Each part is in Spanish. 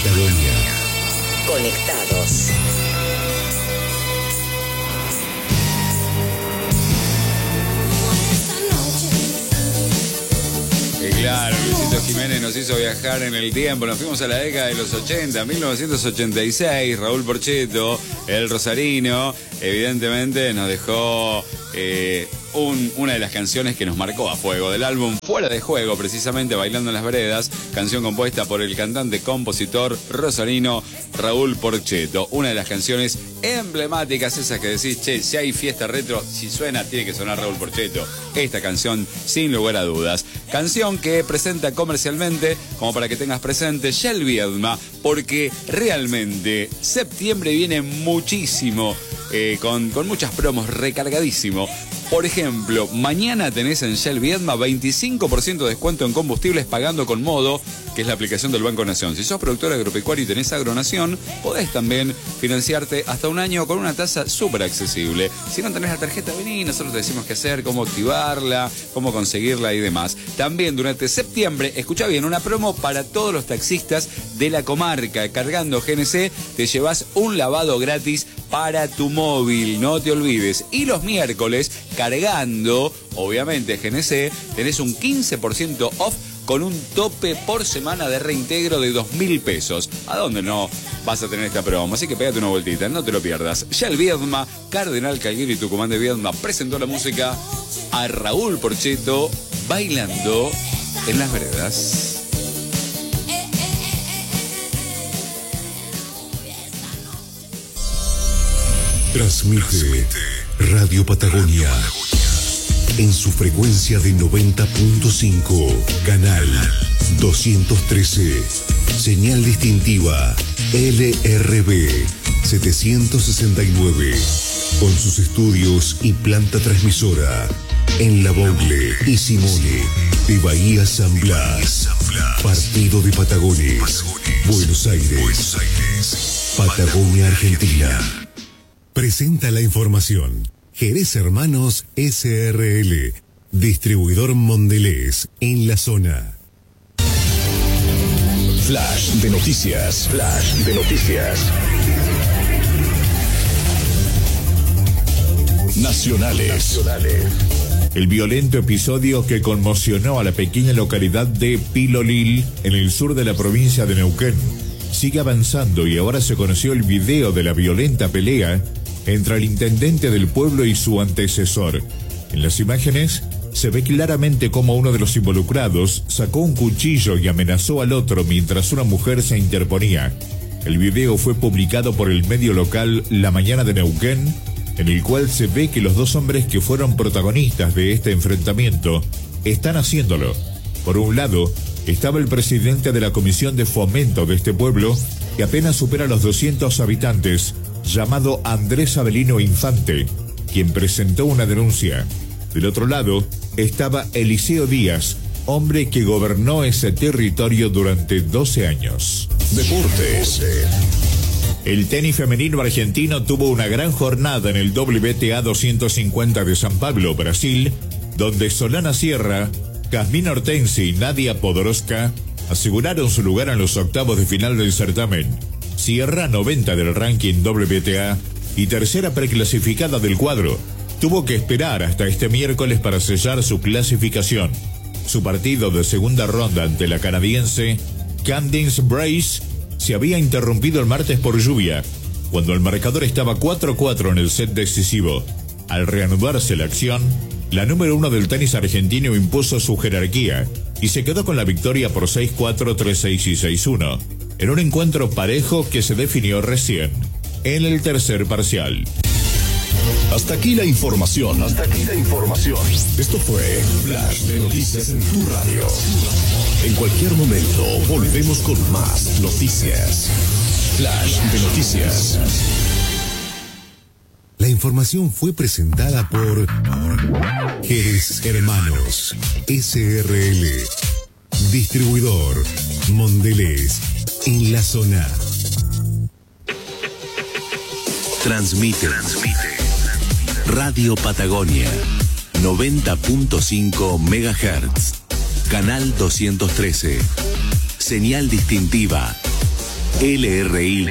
Patagonia. Conectados. Claro, Luisito Jiménez nos hizo viajar en el tiempo. Nos fuimos a la década de los 80, 1986. Raúl Porchetto, el rosarino, evidentemente nos dejó una de las canciones que nos marcó a fuego, del álbum Fuera de Juego, precisamente, Bailando en las Veredas, canción compuesta por el cantante, compositor rosarino Raúl Porchetto. Una de las canciones emblemáticas, esas que decís, che, si hay fiesta retro, si suena, tiene que sonar Raúl Porchetto. Esta canción, sin lugar a dudas. Canción que presenta comercialmente, como para que tengas presente, Shell Viedma, porque realmente septiembre viene muchísimo, con muchas promos, recargadísimo. Por ejemplo, mañana tenés en Shell Viedma 25% de descuento en combustibles pagando con Modo, que es la aplicación del Banco Nación. Si sos productor agropecuario y tenés Agronación, podés también financiarte hasta un año con una tasa súper accesible. Si no tenés la tarjeta, vení, nosotros te decimos qué hacer, cómo activarla, cómo conseguirla y demás. También durante septiembre, escuchá bien, una promo para todos los taxistas de la comarca. Cargando GNC te llevas un lavado gratis para tu móvil, no te olvides. Y los miércoles, cargando, obviamente, GNC, tenés un 15% off con un tope por semana de reintegro de 2.000 pesos. ¿A dónde no vas a tener esta promo? Así que pégate una vueltita, no te lo pierdas. Shell Viedma, Cardenal Calguero y Tucumán de Viedma presentó la música a Raúl Porchetto, Bailando en las Veredas. Transmite Radio Patagonia en su frecuencia de 90.5, canal 213, señal distintiva LRB 769, con sus estudios y planta transmisora en La Bogle y Simone de Bahía San Blas, Partido de Patagones, Buenos Aires, Patagonia, Argentina. Presenta la información. Jerez Hermanos SRL, distribuidor Mondelez en la zona. Flash de noticias. Flash de noticias. Nacionales. El violento episodio que conmocionó a la pequeña localidad de Pilolil, en el sur de la provincia de Neuquén, sigue avanzando y ahora se conoció el video de la violenta pelea entre el intendente del pueblo y su antecesor. En las imágenes se ve claramente cómo uno de los involucrados sacó un cuchillo y amenazó al otro mientras una mujer se interponía. El video fue publicado por el medio local La Mañana de Neuquén, en el cual se ve que los dos hombres que fueron protagonistas de este enfrentamiento están haciéndolo. Por un lado, estaba el presidente de la comisión de fomento de este pueblo, que apenas supera los 200 habitantes, llamado Andrés Avelino Infante, quien presentó una denuncia. Del otro lado estaba Eliseo Díaz, hombre que gobernó ese territorio durante 12 años. Deportes. El tenis femenino argentino tuvo una gran jornada en el WTA 250 de San Pablo, Brasil, donde Solana Sierra, Jasmine Hortensi y Nadia Podoroska aseguraron su lugar en los octavos de final del certamen. Sierra, 90 del ranking WTA y tercera preclasificada del cuadro, tuvo que esperar hasta este miércoles para sellar su clasificación. Su partido de segunda ronda ante la canadiense Candice Brace se había interrumpido el martes por lluvia, cuando el marcador estaba 4-4 en el set decisivo. Al reanudarse la acción, la número 1 del tenis argentino impuso su jerarquía y se quedó con la victoria por 6-4, 3-6 y 6-1. En un encuentro parejo que se definió recién, en el tercer parcial. Hasta aquí la información. Esto fue Flash de Noticias en tu radio. En cualquier momento volvemos con más noticias. Flash de Noticias. La información fue presentada por Jerez Hermanos SRL, distribuidor Mondelez en la zona. Transmite Radio Patagonia 90.5 MHz, canal 213, señal distintiva LRI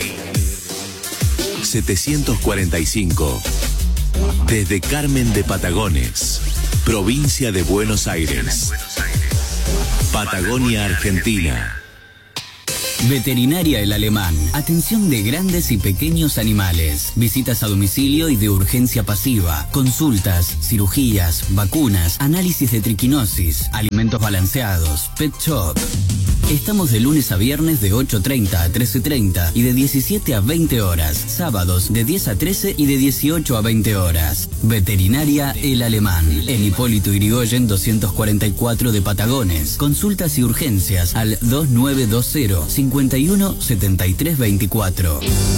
745. Desde Carmen de Patagones, provincia de Buenos Aires, Patagonia, Argentina. Veterinaria El Alemán. Atención de grandes y pequeños animales. Visitas a domicilio y de urgencia pasiva. Consultas, cirugías, vacunas, análisis de triquinosis, alimentos balanceados, pet shop. Estamos de lunes a viernes de 8:30 a 13:30 y de 17 a 20 horas. Sábados de 10 a 13 y de 18 a 20 horas. Veterinaria El Alemán. En Hipólito Yrigoyen 244 de Patagones. Consultas y urgencias al 2920 51 73 24.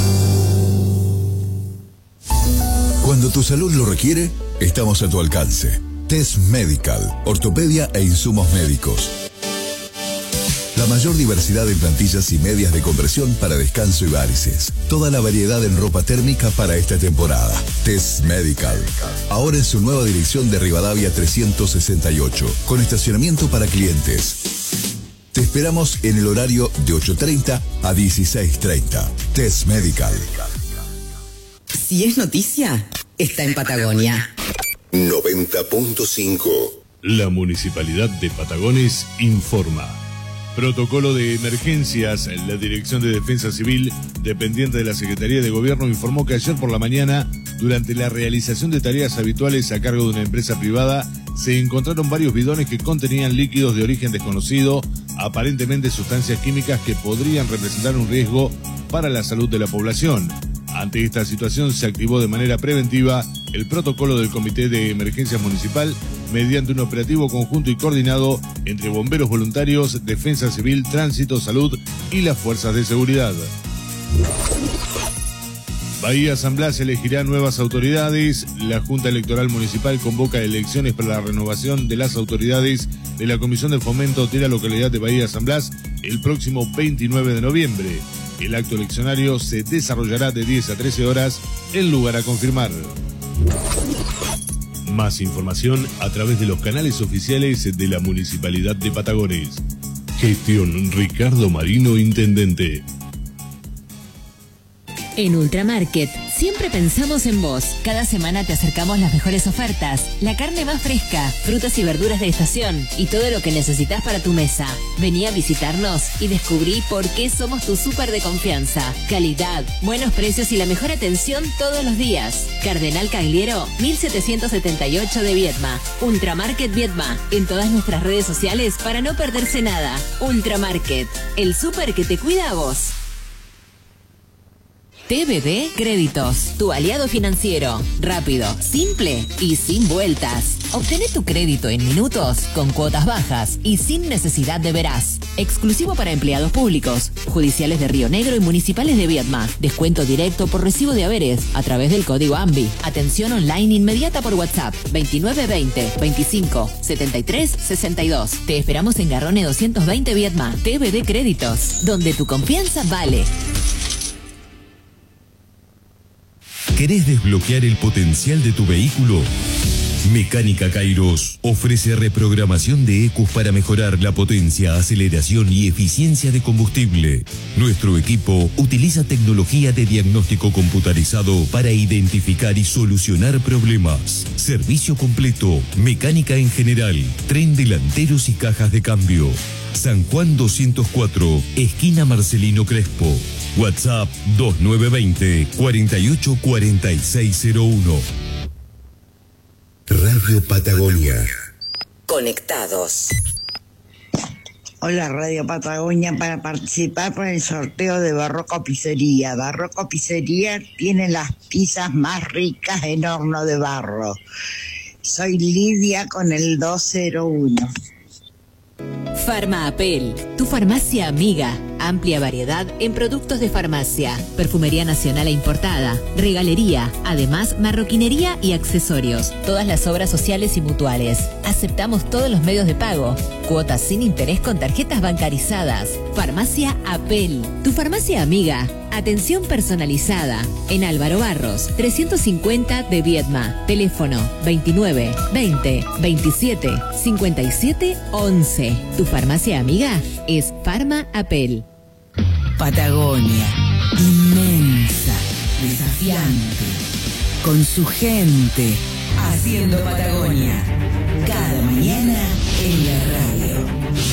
Cuando tu salud lo requiere, estamos a tu alcance. Test Medical, ortopedia e insumos médicos. La mayor diversidad de plantillas y medias de compresión para descanso y varices. Toda la variedad en ropa térmica para esta temporada. Test Medical. Ahora en su nueva dirección de Rivadavia 368, con estacionamiento para clientes. Te esperamos en el horario de 8:30 a 16:30. Test Medical. Si es noticia, está en Patagonia. 90.5. La Municipalidad de Patagones informa. Protocolo de emergencias. La Dirección de Defensa Civil, dependiente de la Secretaría de Gobierno, informó que ayer por la mañana, durante la realización de tareas habituales a cargo de una empresa privada, se encontraron varios bidones que contenían líquidos de origen desconocido, aparentemente sustancias químicas que podrían representar un riesgo para la salud de la población. Ante esta situación se activó de manera preventiva el protocolo del Comité de Emergencia Municipal mediante un operativo conjunto y coordinado entre bomberos voluntarios, Defensa Civil, Tránsito, Salud y las fuerzas de seguridad. Bahía San Blas elegirá nuevas autoridades. La Junta Electoral Municipal convoca elecciones para la renovación de las autoridades de la Comisión de Fomento de la localidad de Bahía San Blas el próximo 29 de noviembre. El acto eleccionario se desarrollará de 10 a 13 horas en lugar a confirmar. Más información a través de los canales oficiales de la Municipalidad de Patagones. Gestión Ricardo Marino, Intendente. En Ultramarket siempre pensamos en vos. Cada semana te acercamos las mejores ofertas, la carne más fresca, frutas y verduras de estación y todo lo que necesitas para tu mesa. Vení a visitarnos y descubrí por qué somos tu súper de confianza. Calidad, buenos precios y la mejor atención todos los días. Cardenal Cagliero, 1778 de Viedma. Ultramarket Viedma. En todas nuestras redes sociales para no perderse nada. Ultramarket, el súper que te cuida a vos. TBD Créditos, tu aliado financiero. Rápido, simple y sin vueltas. Obtené tu crédito en minutos, con cuotas bajas y sin necesidad de veraz. Exclusivo para empleados públicos, judiciales de Río Negro y municipales de Viedma. Descuento directo por recibo de haberes a través del código AMBI. Atención online inmediata por WhatsApp 2920 25 73 62. Te esperamos en Garrone 220 Viedma. TBD Créditos, donde tu confianza vale. ¿Querés desbloquear el potencial de tu vehículo? Mecánica Kairos ofrece reprogramación de ECUs para mejorar la potencia, aceleración y eficiencia de combustible. Nuestro equipo utiliza tecnología de diagnóstico computarizado para identificar y solucionar problemas. Servicio completo, mecánica en general, tren delanteros y cajas de cambio. San Juan 204, esquina Marcelino Crespo. WhatsApp 2920 484601. Radio Patagonia. Conectados. Hola Radio Patagonia, para participar por el sorteo de Barroco Pizzería. Barroco Pizzería tiene las pizzas más ricas en horno de barro. Soy Lidia con el 201. Farma Apel, tu farmacia amiga. Amplia variedad en productos de farmacia, perfumería nacional e importada, regalería, además marroquinería y accesorios. Todas las obras sociales y mutuales. Aceptamos todos los medios de pago. Cuotas sin interés con tarjetas bancarizadas. Farmacia Apel, tu farmacia amiga. Atención personalizada. En Álvaro Barros, 350 de Viedma. Teléfono 29 20 27 57 11. Tu farmacia amiga es Farma Apel. Patagonia, inmensa, desafiante, con su gente, haciendo Patagonia, cada mañana en la radio.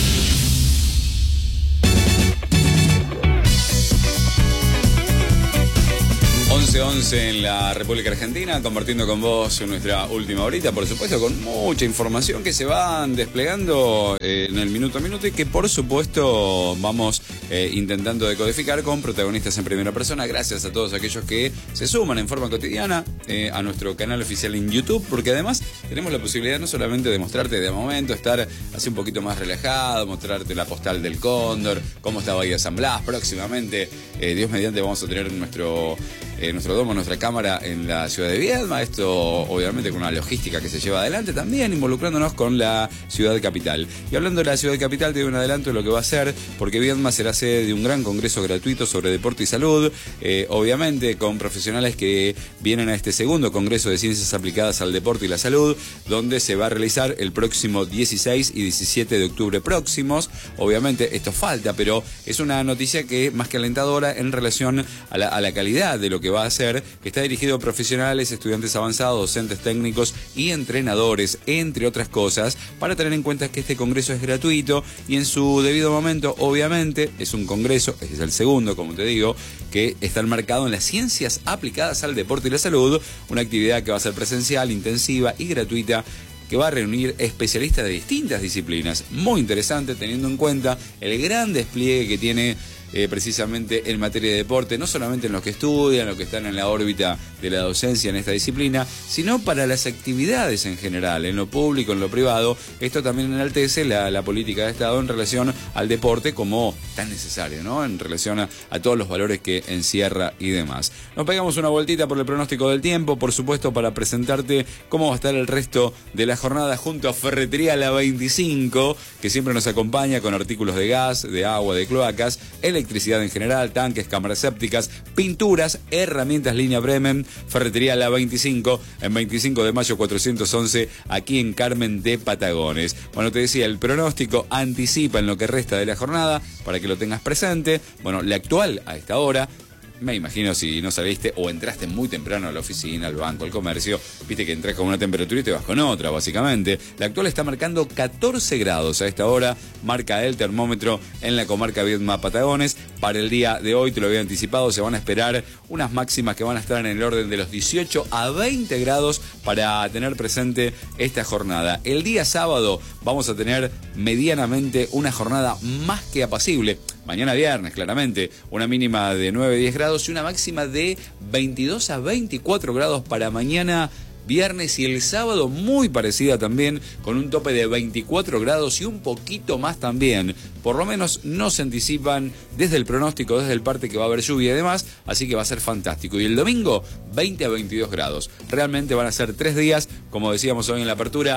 11:11 en la República Argentina, compartiendo con vos nuestra última horita, por supuesto, con mucha información que se van desplegando en el minuto a minuto y que, por supuesto, vamos intentando decodificar con protagonistas en primera persona, gracias a todos aquellos que se suman en forma cotidiana a nuestro canal oficial en YouTube, porque además tenemos la posibilidad no solamente de mostrarte de momento, estar así un poquito más relajado, mostrarte la postal del Cóndor, cómo está Bahía San Blas. Próximamente, Dios mediante, vamos a tener nuestro domo, nuestra cámara en la ciudad de Viedma. Esto obviamente con una logística que se lleva adelante, también involucrándonos con la ciudad capital. Y hablando de la ciudad capital, te doy un adelanto de lo que va a ser, porque Viedma será sede de un gran congreso gratuito sobre deporte y salud, obviamente con profesionales que vienen a este segundo congreso de ciencias aplicadas al deporte y la salud, donde se va a realizar el próximo 16 y 17 de octubre próximos. Obviamente esto falta, pero es una noticia que más que alentadora en relación a la calidad de lo que va a ser, que está dirigido a profesionales, estudiantes avanzados, docentes técnicos y entrenadores, entre otras cosas, para tener en cuenta que este congreso es gratuito y en su debido momento, obviamente, es un congreso, es el segundo, como te digo, que está enmarcado en las ciencias aplicadas al deporte y la salud, una actividad que va a ser presencial, intensiva y gratuita, que va a reunir especialistas de distintas disciplinas. Muy interesante, teniendo en cuenta el gran despliegue que tiene precisamente en materia de deporte, no solamente en los que estudian, los que están en la órbita de la docencia en esta disciplina, sino para las actividades en general, en lo público, en lo privado. Esto también enaltece la política de Estado en relación al deporte como tan necesario, ¿no? En relación a todos los valores que encierra y demás. Nos pegamos una vueltita por el pronóstico del tiempo, por supuesto, para presentarte cómo va a estar el resto de la jornada junto a Ferretería La 25, que siempre nos acompaña con artículos de gas, de agua, de cloacas, electricidad en general, tanques, cámaras sépticas, pinturas, herramientas línea Bremen. Ferretería La 25, en 25 de mayo 411, aquí en Carmen de Patagones. Bueno, te decía, el pronóstico anticipa en lo que resta de la jornada, para que lo tengas presente. Bueno, la actual a esta hora, me imagino si no saliste o entraste muy temprano a la oficina, al banco, al comercio, viste que entras con una temperatura y te vas con otra, básicamente. La actual está marcando 14 grados a esta hora, marca el termómetro en la comarca Viedma Patagones. Para el día de hoy, te lo había anticipado, se van a esperar unas máximas que van a estar en el orden de los 18 a 20 grados para tener presente esta jornada. El día sábado vamos a tener medianamente una jornada más que apacible. Mañana viernes, claramente, una mínima de 9-10 grados y una máxima de 22 a 24 grados para mañana viernes, y el sábado muy parecida también, con un tope de 24 grados y un poquito más también. Por lo menos no se anticipan desde el pronóstico, desde el parte, que va a haber lluvia y demás, así que va a ser fantástico. Y el domingo, 20 a 22 grados. Realmente van a ser 3 días, como decíamos hoy en la apertura,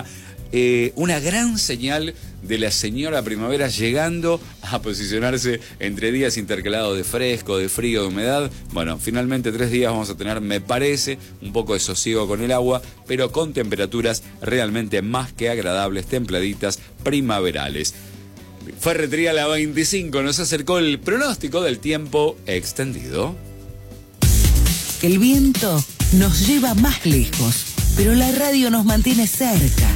una gran señal de la señora primavera llegando a posicionarse entre días intercalados de fresco, de frío, de humedad. Bueno, finalmente 3 días vamos a tener, me parece, un poco de sosiego con el agua, pero con temperaturas realmente más que agradables, templaditas, primaverales. Ferretería La 25 nos acercó el pronóstico del tiempo extendido. El viento nos lleva más lejos, pero la radio nos mantiene cerca.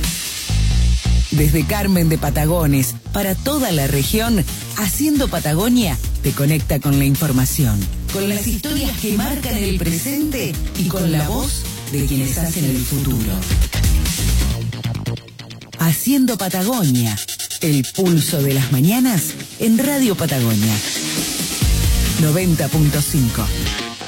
Desde Carmen de Patagones, para toda la región, Haciendo Patagonia te conecta con la información, con las historias que marcan el presente y con la voz de quienes hacen el futuro. Haciendo Patagonia, el pulso de las mañanas en Radio Patagonia 90.5.